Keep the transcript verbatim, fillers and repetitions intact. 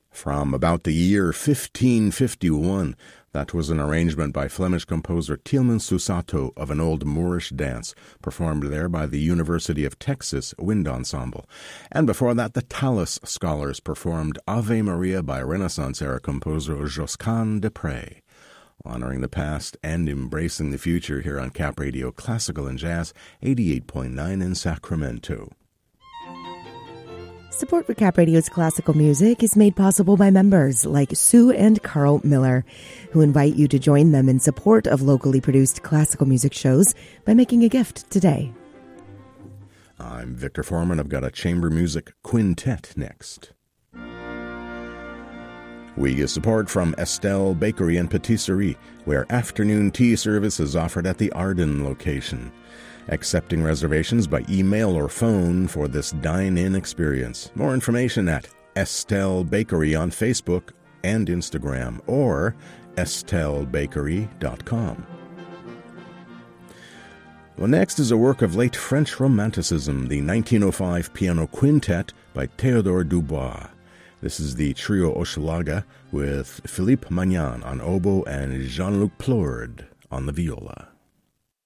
From about the year fifteen fifty-one, that was an arrangement by Flemish composer Tieleman Susato of an old Moorish dance, performed there by the University of Texas Wind Ensemble. And before that, the Tallis Scholars performed Ave Maria by Renaissance-era composer Josquin des Prez. Honoring the past and embracing the future here on Cap Radio Classical and Jazz, eighty-eight point nine in Sacramento. Support for Cap Radio's classical music is made possible by members like Sue and Carl Miller, who invite you to join them in support of locally produced classical music shows by making a gift today. I'm Victor Foreman. I've got a chamber music quintet next. We get support from Estelle Bakery and Patisserie, where afternoon tea service is offered at the Arden location. Accepting reservations by email or phone for this dine-in experience. More information at Estelle Bakery on Facebook and Instagram or estelle bakery dot com. Well, next is a work of late French Romanticism, the nineteen oh five Piano Quintet by Théodore Dubois. This is the trio Hochelaga with Philippe Magnan on oboe and Jean-Luc Plourde on the viola.